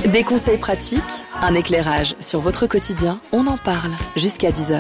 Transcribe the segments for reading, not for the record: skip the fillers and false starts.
Des conseils pratiques, un éclairage sur votre quotidien, on en parle jusqu'à 10h.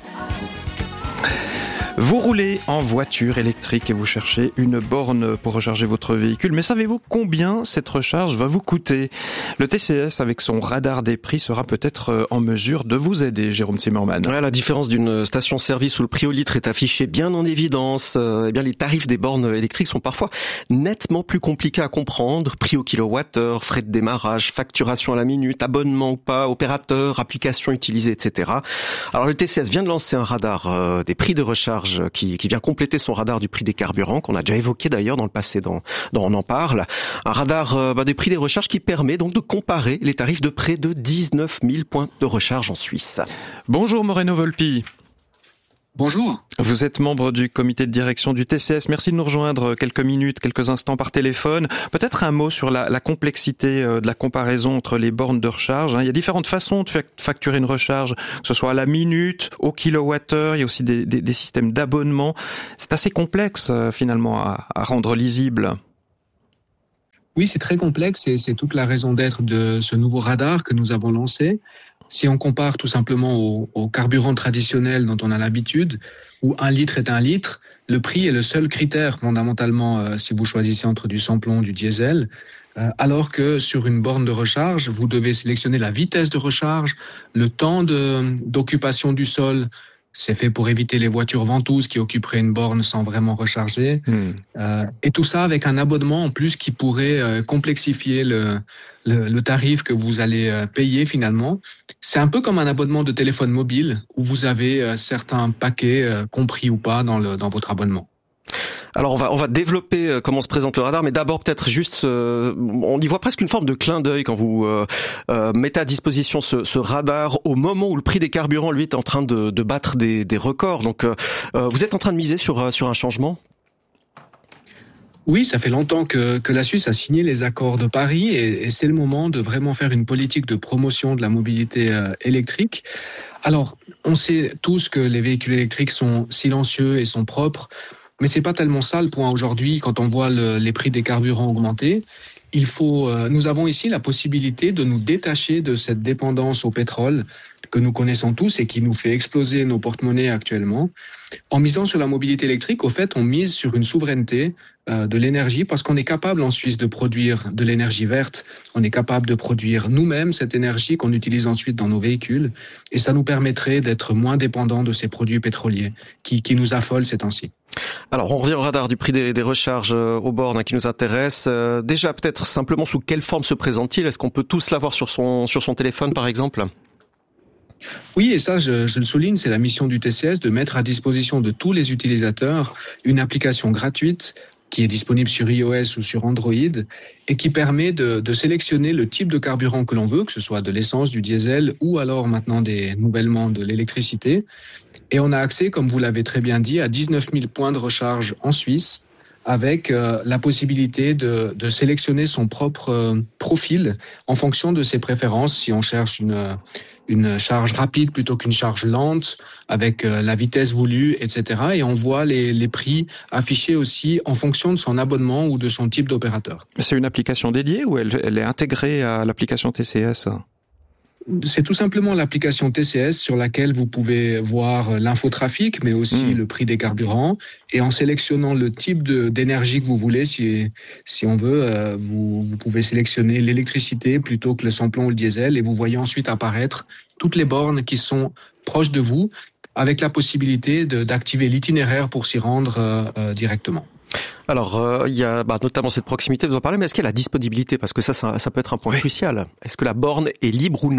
Vous roulez en voiture électrique et vous cherchez une borne pour recharger votre véhicule. Mais savez-vous combien cette recharge va vous coûter ? Le TCS, avec son radar des prix, sera peut-être en mesure de vous aider, Jérôme Zimmermann. Ouais, la différence d'une station-service où le prix au litre est affiché bien en évidence, eh bien les tarifs des bornes électriques sont parfois nettement plus compliqués à comprendre. Prix au kilowattheure, frais de démarrage, facturation à la minute, abonnement ou pas, opérateur, application utilisée, etc. Alors le TCS vient de lancer un radar des prix de recharge qui vient compléter son radar du prix des carburants, qu'on a déjà évoqué d'ailleurs dans le passé, dans On en parle. Un radar des prix des recharges qui permet donc de comparer les tarifs de près de 19 000 points de recharge en Suisse. Bonjour Moreno Volpi. Bonjour. Vous êtes membre du comité de direction du TCS. Merci de nous rejoindre quelques minutes, quelques instants par téléphone. Peut-être un mot sur la complexité de la comparaison entre les bornes de recharge. Il y a différentes façons de facturer une recharge, que ce soit à la minute, au kilowattheure. Il y a aussi des systèmes d'abonnement. C'est assez complexe finalement à rendre lisible. Oui, c'est très complexe et c'est toute la raison d'être de ce nouveau radar que nous avons lancé. Si on compare tout simplement au carburant traditionnel dont on a l'habitude, où 1 litre est 1 litre, le prix est le seul critère fondamentalement si vous choisissez entre du sans-plomb, du diesel, alors que sur une borne de recharge, vous devez sélectionner la vitesse de recharge, le temps d'occupation du sol. C'est fait pour éviter les voitures ventouses qui occuperaient une borne sans vraiment recharger. Et tout ça avec un abonnement en plus qui pourrait complexifier le tarif que vous allez payer finalement. C'est un peu comme un abonnement de téléphone mobile où vous avez certains paquets compris ou pas dans votre abonnement. Alors on va développer comment se présente le radar, mais d'abord peut-être juste, on y voit presque une forme de clin d'œil quand vous mettez à disposition ce radar au moment où le prix des carburants lui est en train de battre des records. Donc vous êtes en train de miser sur un changement ? Oui, ça fait longtemps que la Suisse a signé les accords de Paris et c'est le moment de vraiment faire une politique de promotion de la mobilité électrique. Alors, on sait tous que les véhicules électriques sont silencieux et sont propres. Mais c'est pas tellement ça le point aujourd'hui quand on voit les prix des carburants augmenter. Nous avons ici la possibilité de nous détacher de cette dépendance au pétrole que nous connaissons tous et qui nous fait exploser nos porte-monnaies actuellement. En misant sur la mobilité électrique, au fait, on mise sur une souveraineté de l'énergie parce qu'on est capable en Suisse de produire de l'énergie verte. On est capable de produire nous-mêmes cette énergie qu'on utilise ensuite dans nos véhicules et ça nous permettrait d'être moins dépendants de ces produits pétroliers qui nous affolent ces temps-ci. Alors on revient au radar du prix des recharges aux bornes qui nous intéresse. Déjà peut-être simplement sous quelle forme se présente-t-il ? Est-ce qu'on peut tous l'avoir sur son téléphone par exemple ? Oui, et ça, je le souligne, c'est la mission du TCS de mettre à disposition de tous les utilisateurs une application gratuite qui est disponible sur iOS ou sur Android et qui permet de sélectionner le type de carburant que l'on veut, que ce soit de l'essence, du diesel ou alors maintenant nouvellement de l'électricité. Et on a accès, comme vous l'avez très bien dit, à 19 000 points de recharge en Suisse avec la possibilité de sélectionner son propre profil en fonction de ses préférences. Si on cherche une charge rapide plutôt qu'une charge lente, avec la vitesse voulue, etc. Et on voit les prix affichés aussi en fonction de son abonnement ou de son type d'opérateur. C'est une application dédiée ou elle est intégrée à l'application TCS ? C'est tout simplement l'application TCS sur laquelle vous pouvez voir l'infotrafic, mais aussi le prix des carburants. Et en sélectionnant le type d'énergie que vous voulez, si on veut, vous pouvez sélectionner l'électricité plutôt que le sans-plomb ou le diesel. Et vous voyez ensuite apparaître toutes les bornes qui sont proches de vous, avec la possibilité d'activer l'itinéraire pour s'y rendre directement. Alors, il y a notamment cette proximité, vous en parlez, mais est-ce qu'il y a la disponibilité ? Parce que ça peut être un point crucial. Est-ce que la borne est libre ou non ?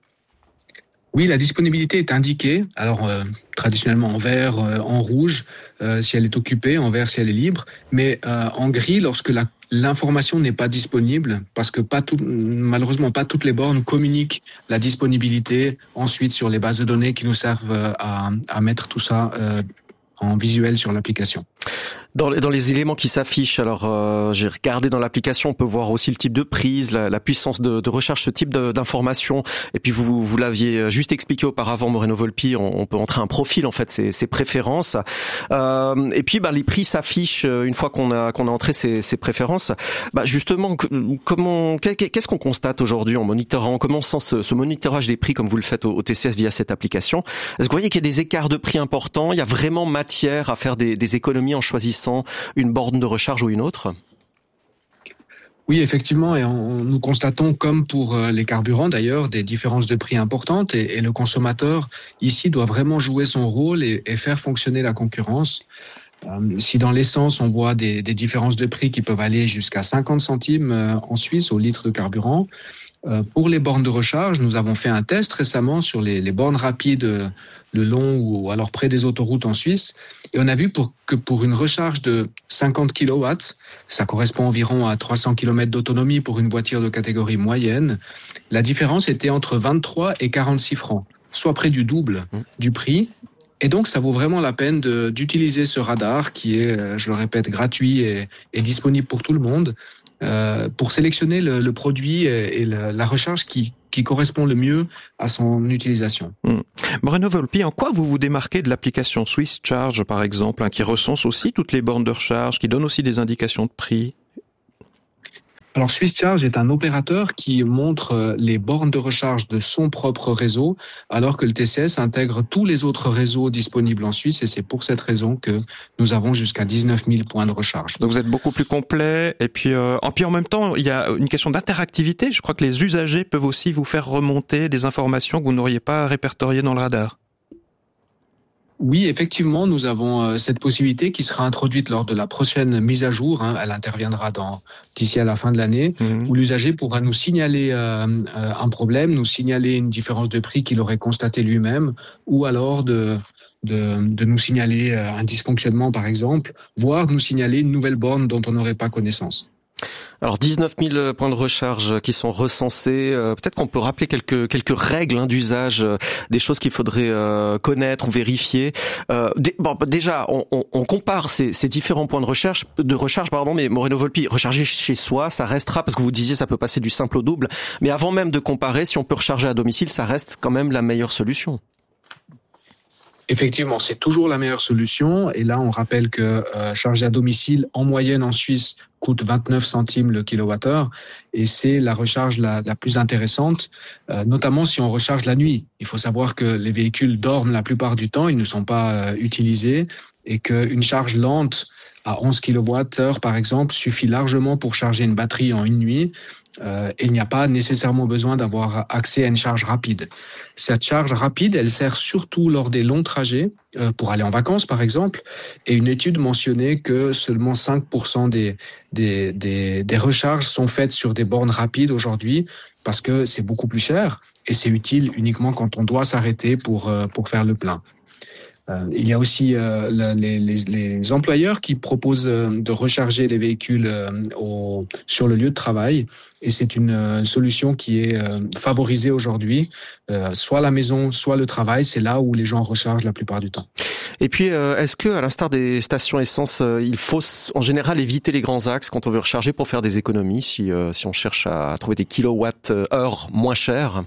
Oui, la disponibilité est indiquée. Alors, traditionnellement en vert, en rouge, si elle est occupée, en vert si elle est libre, mais en gris lorsque l'information n'est pas disponible, parce que malheureusement pas toutes les bornes communiquent la disponibilité ensuite sur les bases de données qui nous servent à mettre tout ça en visuel sur l'application. Dans les éléments qui s'affichent, alors j'ai regardé dans l'application, on peut voir aussi le type de prise, la puissance de recharge, ce type d'informations. Et puis vous l'aviez juste expliqué auparavant, Moreno Volpi, on peut entrer un profil en fait, ses préférences. Et puis les prix s'affichent une fois qu'on a entré ses préférences. Justement, qu'est-ce qu'on constate aujourd'hui en monitorant? Comment on sent ce monitorage des prix comme vous le faites au TCS via cette application? Est-ce que vous voyez qu'il y a des écarts de prix importants? Il y a vraiment matière à faire des économies en choisissant une borne de recharge ou une autre? Oui, effectivement, et nous constatons, comme pour les carburants d'ailleurs, des différences de prix importantes, et le consommateur ici doit vraiment jouer son rôle et faire fonctionner la concurrence. Si dans l'essence, on voit des différences de prix qui peuvent aller jusqu'à 50 centimes en Suisse au litre de carburant, pour les bornes de recharge, nous avons fait un test récemment sur les bornes rapides le long ou alors près des autoroutes en Suisse, et on a vu que pour une recharge de 50 kW, ça correspond environ à 300 km d'autonomie pour une voiture de catégorie moyenne, la différence était entre 23 et 46 francs, soit près du double du prix. Et donc, ça vaut vraiment la peine d'utiliser ce radar qui est, je le répète, gratuit et disponible pour tout le monde, pour sélectionner le produit et la recharge qui correspond le mieux à son utilisation. Moreno Volpi, en quoi vous vous démarquez de l'application Swiss Charge, par exemple, qui recense aussi toutes les bornes de recharge, qui donne aussi des indications de prix? Alors, Swiss Charge est un opérateur qui montre les bornes de recharge de son propre réseau, alors que le TCS intègre tous les autres réseaux disponibles en Suisse, et c'est pour cette raison que nous avons jusqu'à 19 000 points de recharge. Donc vous êtes beaucoup plus complet, et puis en même temps, il y a une question d'interactivité. Je crois que les usagers peuvent aussi vous faire remonter des informations que vous n'auriez pas répertoriées dans le radar. Oui, effectivement, nous avons cette possibilité qui sera introduite lors de la prochaine mise à jour. Elle interviendra d'ici à la fin de l'année, où l'usager pourra nous signaler un problème, nous signaler une différence de prix qu'il aurait constaté lui-même, ou alors de nous signaler un dysfonctionnement, par exemple, voire nous signaler une nouvelle borne dont on n'aurait pas connaissance. Alors 19 000 points de recharge qui sont recensés. Peut-être qu'on peut rappeler quelques règles d'usage, des choses qu'il faudrait connaître ou vérifier. Déjà, on compare ces différents points de recharge, mais Moreno Volpi, recharger chez soi, ça restera, parce que vous disiez ça peut passer du simple au double. Mais avant même de comparer, si on peut recharger à domicile, ça reste quand même la meilleure solution. Effectivement, c'est toujours la meilleure solution. Et là, on rappelle que charger à domicile, en moyenne en Suisse, coûte 29 centimes le kilowattheure. Et c'est la recharge la plus intéressante, notamment si on recharge la nuit. Il faut savoir que les véhicules dorment la plupart du temps, ils ne sont pas utilisés. Et qu'une charge lente à 11 kWh, par exemple, suffit largement pour charger une batterie en une nuit. Et il n'y a pas nécessairement besoin d'avoir accès à une charge rapide. Cette charge rapide, elle sert surtout lors des longs trajets, pour aller en vacances par exemple, et une étude mentionnait que seulement 5% des recharges sont faites sur des bornes rapides aujourd'hui, parce que c'est beaucoup plus cher, et c'est utile uniquement quand on doit s'arrêter pour faire le plein. Il y a aussi les employeurs qui proposent de recharger les véhicules sur le lieu de travail, et c'est une solution qui est favorisée aujourd'hui. Soit la maison, soit le travail, c'est là où les gens rechargent la plupart du temps. Et puis, est-ce que, à l'instar des stations essence, il faut en général éviter les grands axes quand on veut recharger pour faire des économies, si on cherche à trouver des kilowatts-heure moins chers?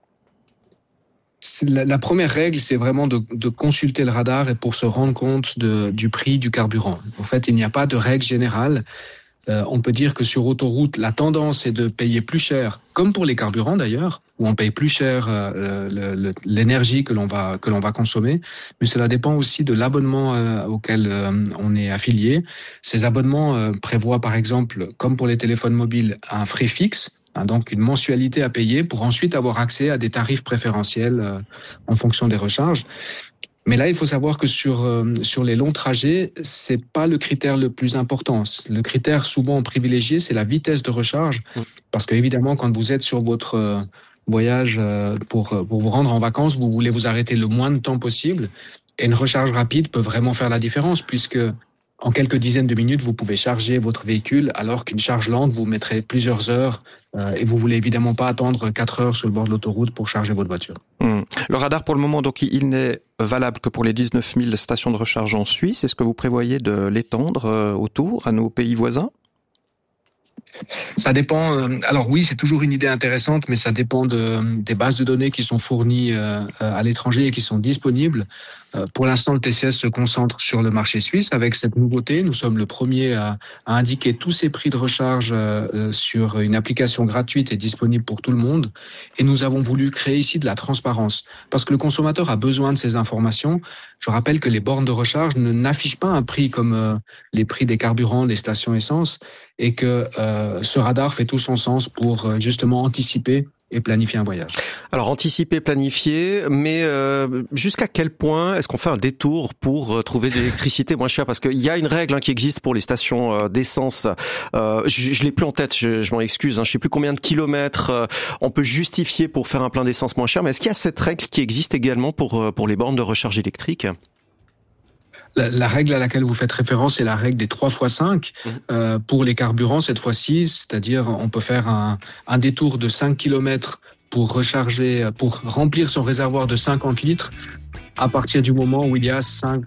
La première règle, c'est vraiment de consulter le radar et pour se rendre compte du prix du carburant. En fait, il n'y a pas de règle générale. On peut dire que sur autoroute, la tendance est de payer plus cher, comme pour les carburants d'ailleurs, où on paye plus cher l'énergie que l'on va consommer. Mais cela dépend aussi de l'abonnement auquel on est affilié. Ces abonnements prévoient par exemple, comme pour les téléphones mobiles, un frais fixe. Donc une mensualité à payer pour ensuite avoir accès à des tarifs préférentiels en fonction des recharges. Mais là, il faut savoir que sur les longs trajets, c'est pas le critère le plus important. Le critère souvent privilégié, c'est la vitesse de recharge, parce que évidemment, quand vous êtes sur votre voyage pour vous rendre en vacances, vous voulez vous arrêter le moins de temps possible, et une recharge rapide peut vraiment faire la différence, puisque en quelques dizaines de minutes, vous pouvez charger votre véhicule, alors qu'une charge lente vous mettrait plusieurs heures et vous voulez évidemment pas attendre 4 heures sur le bord de l'autoroute pour charger votre voiture. Le radar, pour le moment, donc, il n'est valable que pour les 19 000 stations de recharge en Suisse. Est-ce que vous prévoyez de l'étendre autour, à nos pays voisins ? Ça dépend. Alors oui, c'est toujours une idée intéressante, mais ça dépend des bases de données qui sont fournies à l'étranger et qui sont disponibles. Pour l'instant, le TCS se concentre sur le marché suisse. Avec cette nouveauté, nous sommes le premier à indiquer tous ces prix de recharge sur une application gratuite et disponible pour tout le monde. Et nous avons voulu créer ici de la transparence, parce que le consommateur a besoin de ces informations. Je rappelle que les bornes de recharge n'affichent pas un prix comme les prix des carburants, des stations essence, et que ce radar fait tout son sens pour justement anticiper et planifier un voyage. Alors anticiper, planifier, mais jusqu'à quel point est-ce qu'on fait un détour pour trouver de l'électricité moins chère ? Parce qu'il y a une règle qui existe pour les stations d'essence. Je l'ai plus en tête, je m'en excuse. Je sais plus combien de kilomètres on peut justifier pour faire un plein d'essence moins cher. Mais est-ce qu'il y a cette règle qui existe également pour les bornes de recharge électrique ? La règle à laquelle vous faites référence est la règle des 3x5 pour les carburants cette fois-ci, c'est-à-dire on peut faire un détour de 5 km pour recharger, pour remplir son réservoir de 50 litres à partir du moment où il y a 5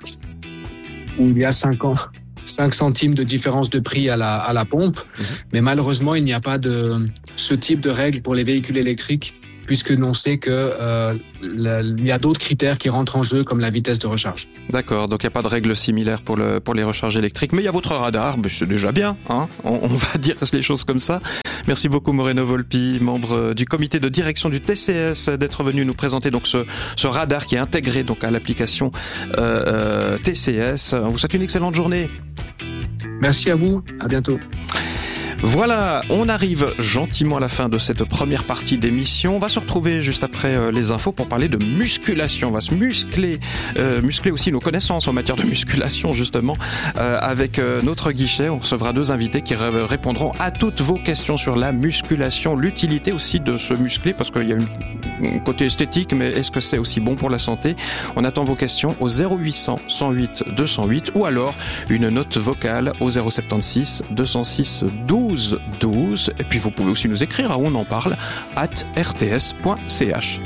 centimes de différence de prix à la pompe. Mais malheureusement, il n'y a pas de ce type de règle pour les véhicules électriques, puisque l'on sait que il y a d'autres critères qui rentrent en jeu, comme la vitesse de recharge. D'accord, donc il n'y a pas de règle similaire pour les recharges électriques, mais il y a votre radar, mais c'est déjà bien, on va dire les choses comme ça. Merci beaucoup Moreno Volpi, membre du comité de direction du TCS, d'être venu nous présenter donc ce radar qui est intégré donc à l'application TCS. On vous souhaite une excellente journée. Merci à vous, à bientôt. Voilà, on arrive gentiment à la fin de cette première partie d'émission. On va se retrouver juste après les infos pour parler de musculation. On va se muscler aussi nos connaissances en matière de musculation justement avec notre guichet. On recevra 2 invités qui répondront à toutes vos questions sur la musculation, l'utilité aussi de se muscler, parce qu'il y a un côté esthétique, mais est-ce que c'est aussi bon pour la santé ? On attend vos questions au 0800 108 208 ou alors une note vocale au 076 206 12 12. Et puis vous pouvez aussi nous écrire à onenparle@rts.ch.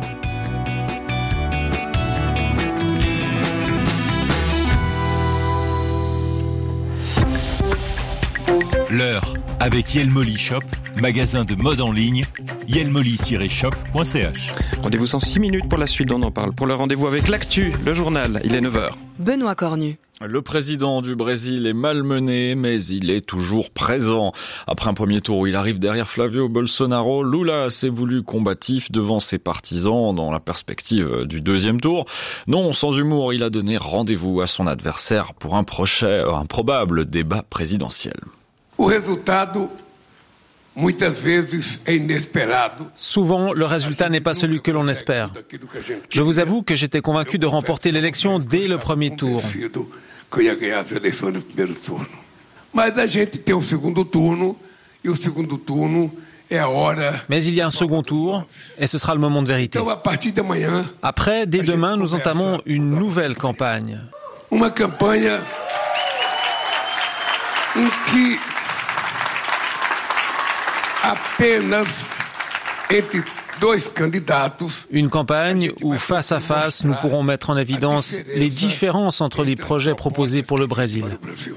L'heure avec Yelmoli Shop, magasin de mode en ligne, yelmoli-shop.ch. Rendez-vous dans 6 minutes pour la suite d'On en parle. Pour le rendez-vous avec l'actu, le journal, il est 9h. Benoît Cornu. Le président du Brésil est malmené, mais il est toujours présent. Après un premier tour où il arrive derrière Flavio Bolsonaro, Lula s'est voulu combatif devant ses partisans dans la perspective du deuxième tour. Non, sans humour, il a donné rendez-vous à son adversaire pour un probable débat présidentiel. Souvent, le résultat n'est pas celui que l'on espère. Je vous avoue que j'étais convaincu de remporter l'élection dès le premier tour. Mais il y a un second tour, et ce sera le moment de vérité. Après, dès demain, nous entamons une nouvelle campagne. Une campagne où, face à face, nous pourrons mettre en évidence les différences entre les projets proposés pour le Brésil.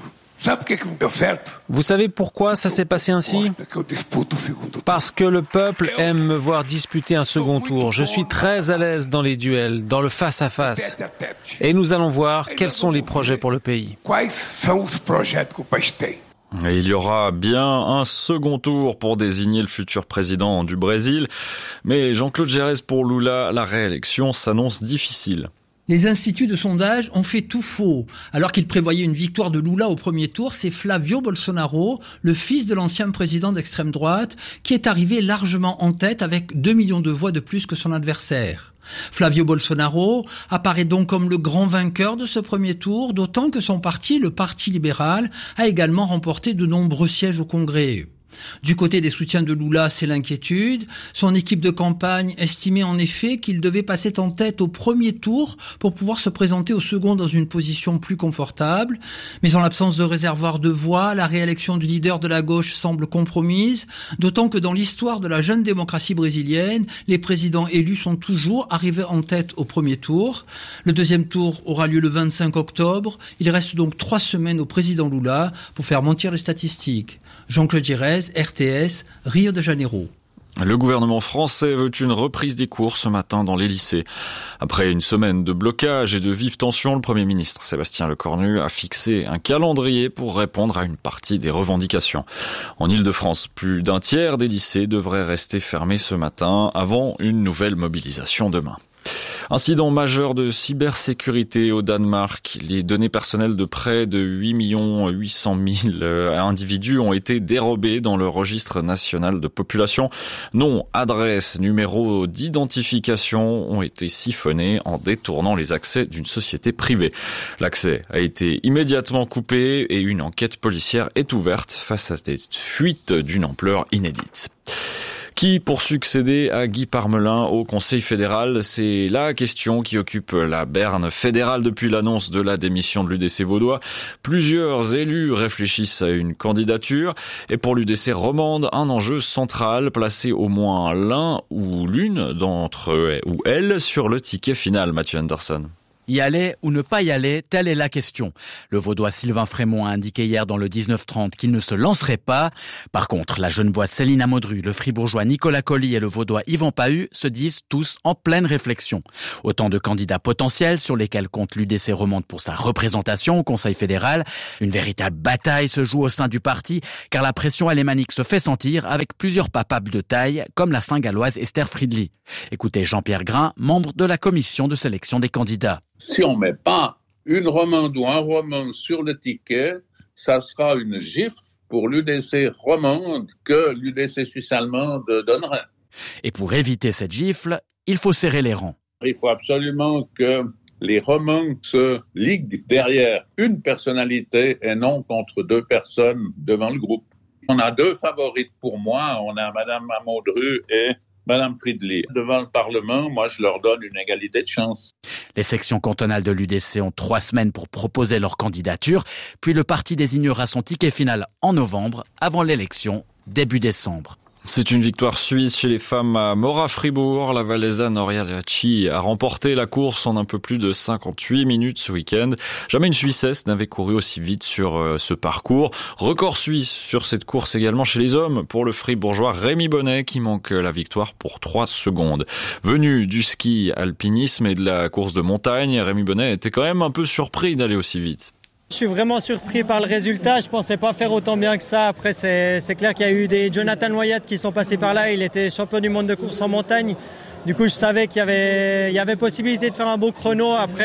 Vous savez pourquoi ça s'est passé ainsi ? Parce que le peuple aime me voir disputer un second tour. Je suis très à l'aise dans les duels, dans le face-à-face. Et nous allons voir quels sont les projets pour le pays. Et il y aura bien un second tour pour désigner le futur président du Brésil. Mais Jean-Claude Gérès, pour Lula, la réélection s'annonce difficile. Les instituts de sondage ont fait tout faux. Alors qu'ils prévoyaient une victoire de Lula au premier tour, c'est Flavio Bolsonaro, le fils de l'ancien président d'extrême droite, qui est arrivé largement en tête avec 2 millions de voix de plus que son adversaire. Flavio Bolsonaro apparaît donc comme le grand vainqueur de ce premier tour, d'autant que son parti, le Parti libéral, a également remporté de nombreux sièges au Congrès. Du côté des soutiens de Lula, c'est l'inquiétude. Son équipe de campagne estimait en effet qu'il devait passer en tête au premier tour pour pouvoir se présenter au second dans une position plus confortable. Mais en l'absence de réservoir de voix, la réélection du leader de la gauche semble compromise, d'autant que dans l'histoire de la jeune démocratie brésilienne, les présidents élus sont toujours arrivés en tête au premier tour. Le deuxième tour aura lieu le 25 octobre. Il reste donc 3 semaines au président Lula pour faire mentir les statistiques. Jean-Claude Girez, RTS, Rio de Janeiro. Le gouvernement français veut une reprise des cours ce matin dans les lycées. Après une semaine de blocage et de vives tensions, le Premier ministre Sébastien Lecornu a fixé un calendrier pour répondre à une partie des revendications. En Île-de-France, plus d'un tiers des lycées devraient rester fermés ce matin avant une nouvelle mobilisation demain. Incident majeur de cybersécurité au Danemark. Les données personnelles de près de 8 800 000 individus ont été dérobées dans le registre national de population. Noms, adresses, numéros d'identification ont été siphonnés en détournant les accès d'une société privée. L'accès a été immédiatement coupé et une enquête policière est ouverte face à des fuites d'une ampleur inédite. Qui pour succéder à Guy Parmelin au Conseil fédéral? C'est la question qui occupe la berne fédérale depuis l'annonce de la démission de l'UDC vaudois. Plusieurs élus réfléchissent à une candidature et pour l'UDC romande, un enjeu central, placer au moins l'un ou l'une d'entre eux ou elles sur le ticket final, Mathieu Anderson. Y aller ou ne pas y aller, telle est la question. Le vaudois Sylvain Frémont a indiqué hier dans le 19-30 qu'il ne se lancerait pas. Par contre, la genevoise Céline Amodru, le fribourgeois Nicolas Colli et le vaudois Yvan Pahu se disent tous en pleine réflexion. Autant de candidats potentiels sur lesquels compte l'UDC romande pour sa représentation au Conseil fédéral. Une véritable bataille se joue au sein du parti car la pression alémanique se fait sentir avec plusieurs papables de taille comme la Saint-Galloise Esther Friedli. Écoutez Jean-Pierre Grain, membre de la commission de sélection des candidats. Si on ne met pas une romande ou un romand sur le ticket, ça sera une gifle pour l'UDC romande que l'UDC suisse-allemande donnerait. Et pour éviter cette gifle, il faut serrer les rangs. Il faut absolument que les romans se liguent derrière une personnalité et non contre 2 personnes devant le groupe. On a 2 favorites pour moi, on a Madame Amodru et Madame Friedli. Devant le Parlement, moi, je leur donne une égalité de chance. Les sections cantonales de l'UDC ont 3 semaines pour proposer leur candidature, puis le parti désignera son ticket final en novembre, avant l'élection, début décembre. C'est une victoire suisse chez les femmes à Mora-Fribourg. La Valaisanne Orialaci a remporté la course en un peu plus de 58 minutes ce week-end. Jamais une Suissesse n'avait couru aussi vite sur ce parcours. Record suisse sur cette course également chez les hommes pour le fribourgeois Rémi Bonnet qui manque la victoire pour 3 secondes. Venu du ski alpinisme et de la course de montagne, Rémi Bonnet était quand même un peu surpris d'aller aussi vite. Je suis vraiment surpris par le résultat. Je pensais pas faire autant bien que ça. Après, c'est clair qu'il y a eu des Jonathan Wyatt qui sont passés par là. Il était champion du monde de course en montagne. Du coup, je savais qu'il y avait possibilité de faire un beau chrono. Après,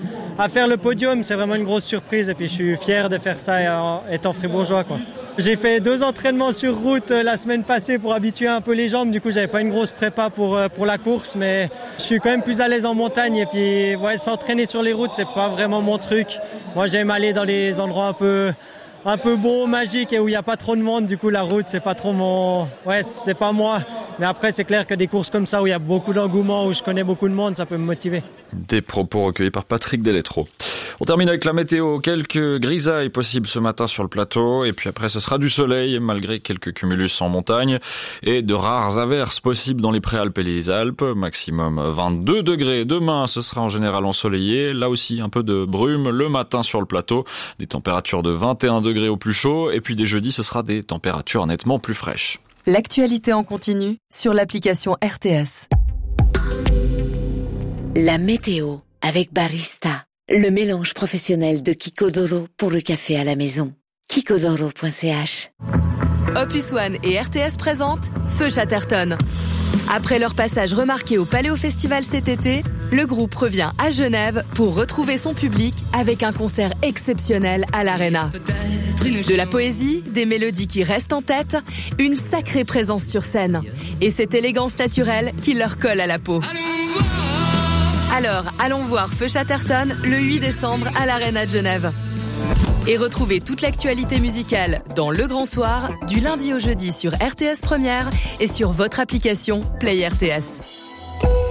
à faire le podium, c'est vraiment une grosse surprise. Et puis, je suis fier de faire ça étant fribourgeois, quoi. J'ai fait 2 entraînements sur route la semaine passée pour habituer un peu les jambes. Du coup, j'avais pas une grosse prépa pour la course, mais je suis quand même plus à l'aise en montagne. Et puis, s'entraîner sur les routes, c'est pas vraiment mon truc. Moi, j'aime aller dans les endroits un peu beaux, magiques et où il n'y a pas trop de monde. Du coup, la route, c'est pas trop c'est pas moi. Mais après, c'est clair que des courses comme ça où il y a beaucoup d'engouement, où je connais beaucoup de monde, ça peut me motiver. Des propos recueillis par Patrick Deletro. On termine avec la météo. Quelques grisailles possibles ce matin sur le plateau. Et puis après, ce sera du soleil, malgré quelques cumulus en montagne. Et de rares averses possibles dans les Préalpes et les Alpes. Maximum 22 degrés. Demain, ce sera en général ensoleillé. Là aussi, un peu de brume le matin sur le plateau. Des températures de 21 degrés au plus chaud. Et puis dès jeudi, ce sera des températures nettement plus fraîches. L'actualité en continu sur l'application RTS. La météo avec Barista. Le mélange professionnel de Kikodoro pour le café à la maison. Kikodoro.ch. Opus One et RTS présentent Feu Chatterton. Après leur passage remarqué au Paléo Festival cet été, le groupe revient à Genève pour retrouver son public avec un concert exceptionnel à l'Arena. De la poésie, des mélodies qui restent en tête, une sacrée présence sur scène et cette élégance naturelle qui leur colle à la peau. Alors, allons voir Feu Chatterton le 8 décembre à l'Arena de Genève. Et retrouvez toute l'actualité musicale dans Le Grand Soir, du lundi au jeudi sur RTS Première et sur votre application Play RTS.